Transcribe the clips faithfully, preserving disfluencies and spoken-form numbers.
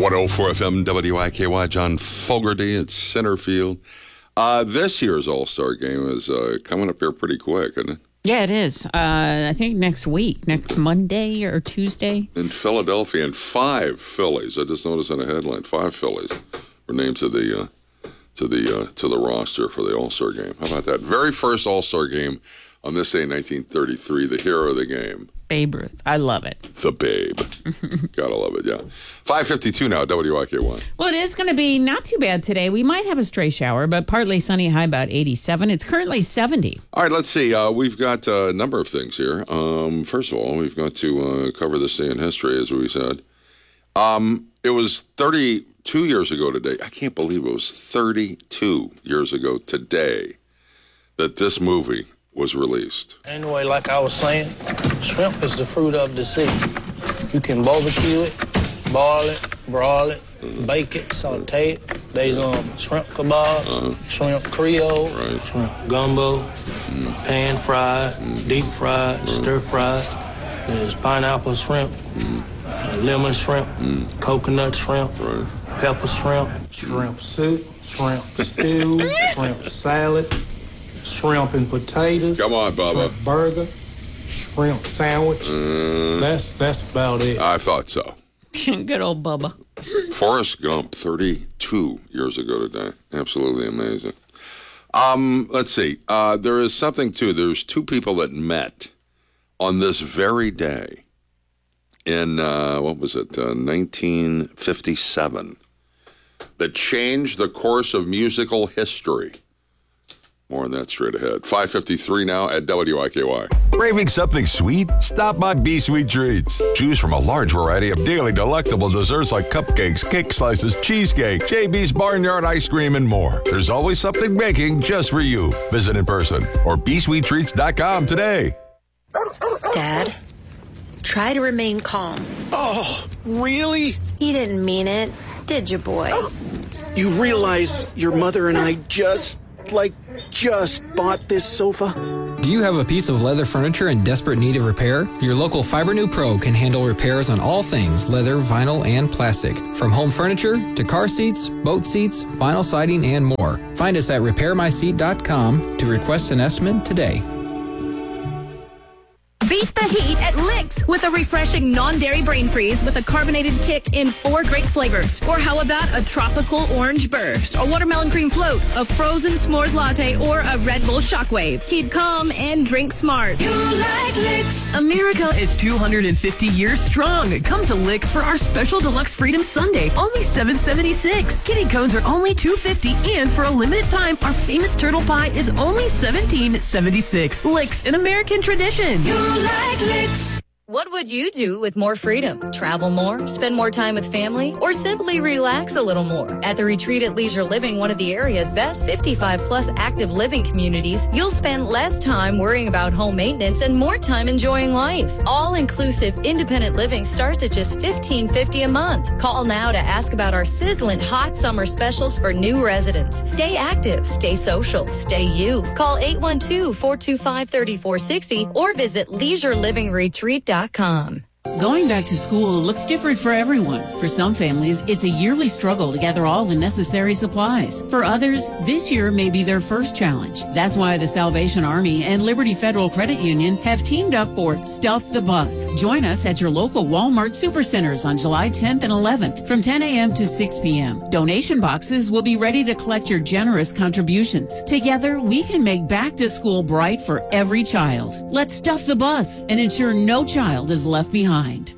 one oh four F M W I K Y, John Fogerty at center field. Uh, this year's All-Star Game is uh, coming up here pretty quick, isn't it? Yeah, it is. Uh, I think next week, next Monday or Tuesday. In Philadelphia, and five Phillies. I just noticed in a headline, five Phillies were named to the uh, to the uh, to the roster for the All-Star Game. How about that? Very first All-Star Game on this day, nineteen thirty-three. The hero of the game, Babe Ruth. I love it. The Babe. Gotta love it, yeah. five fifty-two now, W I K Y. Well, it is going to be not too bad today. We might have a stray shower, but partly sunny, high about eighty-seven. It's currently seventy. All right, let's see. Uh, we've got a number of things here. Um, first of all, we've got to uh, cover this day in history, as we said. Um, it was thirty-two years ago today. I can't believe it was thirty-two years ago today that this movie was released. Anyway, like I was saying, shrimp is the fruit of the sea. You can barbecue it, boil it, broil it, mm-hmm. bake it, saute it. There's um, shrimp kebabs, uh-huh. shrimp creole, right. shrimp gumbo, mm-hmm. pan fried, mm-hmm. deep fried, right. stir fried. There's pineapple shrimp, mm-hmm. uh, lemon shrimp, mm-hmm. coconut shrimp, right. pepper shrimp, shrimp soup, shrimp stew, shrimp salad, shrimp and potatoes. Come on, Bubba. Shrimp burger, shrimp sandwich. Uh, that's that's about it. I thought so. Good old Bubba. Forrest Gump, thirty-two years ago today. Absolutely amazing. Um, let's see. Uh, there is something, too. There's two people that met on this very day in, uh, what was it, uh, nineteen fifty-seven, that changed the course of musical history. More on that straight ahead. five fifty-three now at W I K Y. Craving something sweet? Stop by B Sweet Treats. Choose from a large variety of daily delectable desserts like cupcakes, cake slices, cheesecake, J B's Barnyard ice cream, and more. There's always something baking just for you. Visit in person or b sweet treats dot com today. Dad, try to remain calm. Oh, really? You didn't mean it, did you, boy? You realize your mother and I just... like, just bought this sofa? Do you have a piece of leather furniture in desperate need of repair? Your local Fibernew Pro can handle repairs on all things leather, vinyl, and plastic. From home furniture to car seats, boat seats, vinyl siding, and more. Find us at repair my seat dot com to request an estimate today. Beat the heat at Licks with a refreshing non-dairy brain freeze with a carbonated kick in four great flavors. Or how about a tropical orange burst, a watermelon cream float, a frozen s'mores latte, or a Red Bull shockwave. Keep calm and drink smart. You like Licks. America is two hundred fifty years strong. Come to Licks for our special deluxe Freedom Sunday, only seven seventy-six. Kitty cones are only two fifty, and for a limited time, our famous turtle pie is only seventeen seventy-six. Licks, an American tradition. You like Licks. What would you do with more freedom? Travel more, spend more time with family, or simply relax a little more? At the Retreat at Leisure Living, one of the area's best fifty-five plus active living communities, you'll spend less time worrying about home maintenance and more time enjoying life. All-inclusive independent living starts at just fifteen fifty a month. Call now to ask about our sizzling hot summer specials for new residents. Stay active, stay social, stay you. Call eight one two, four two five, three four six zero or visit leisure living retreat dot com. Going back to school looks different for everyone. For some families, it's a yearly struggle to gather all the necessary supplies. For others, this year may be their first challenge. That's why the Salvation Army and Liberty Federal Credit Union have teamed up for Stuff the Bus. Join us at your local Walmart Supercenters on July tenth and eleventh from ten a.m. to six p.m. Donation boxes will be ready to collect your generous contributions. Together, we can make back to school bright for every child. Let's stuff the bus and ensure no child is left behind.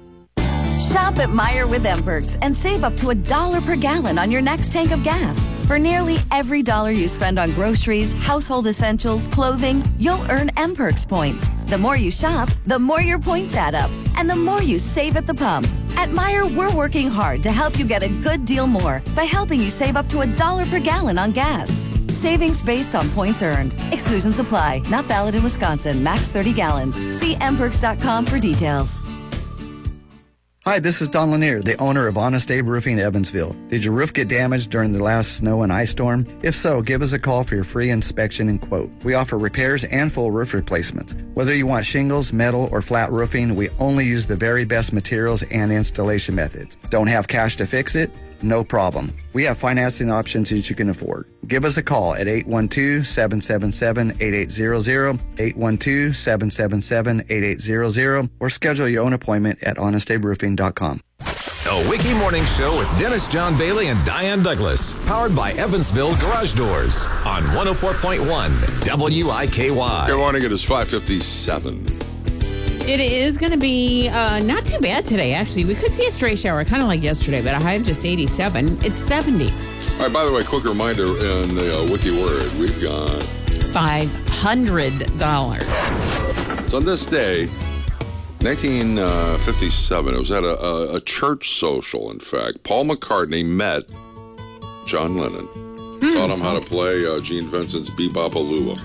Shop at Meijer with M-Perks and save up to a dollar per gallon on your next tank of gas. For nearly every dollar you spend on groceries, household essentials, clothing, you'll earn M-Perks points. The more you shop, the more your points add up, and the more you save at the pump. At Meijer, we're working hard to help you get a good deal more by helping you save up to a dollar per gallon on gas. Savings based on points earned. Exclusions apply. Not valid in Wisconsin. Max thirty gallons. See m perks dot com for details. Hi, this is Don Lanier, the owner of Honest Abe Roofing Evansville. Did your roof get damaged during the last snow and ice storm? If so, give us a call for your free inspection and quote. We offer repairs and full roof replacements. Whether you want shingles, metal, or flat roofing, we only use the very best materials and installation methods. Don't have cash to fix it? No problem. We have financing options that you can afford. Give us a call at eight one two, seven seven seven, eight eight zero zero, eight one two, seven seven seven, eight eight zero zero, or schedule your own appointment at honest abe roofing dot com. The Wiki Morning Show with Dennis John Bailey and Diane Douglas. Powered by Evansville Garage Doors on one oh four point one W I K Y. Good morning. It is five fifty-seven. It is going to be uh, not too bad today, actually. We could see a stray shower, kind of like yesterday, but a high of just eighty-seven. It's seventy. All right, by the way, quick reminder in the uh, Wiki Word, we've got five hundred dollars. So on this day, nineteen fifty-seven, it was at a, a, a church social, in fact. Paul McCartney met John Lennon, hmm. taught him how to play uh, Gene Vincent's Bebop-A-Lula.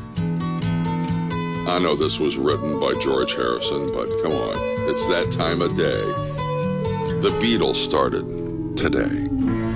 I know this was written by George Harrison, but come on. It's that time of day. The Beatles started today.